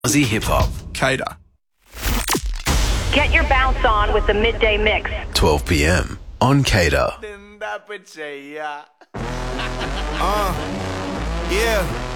Aussie hip hop. Cater. Get your bounce on with the Midday Mix. 12 p.m. on Cater. Yeah.